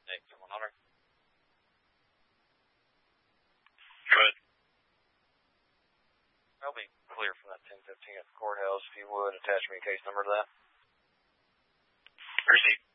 100. Good. I'll be clear from that 1015 at the courthouse. If you would, attach me a case number to that. Receipt.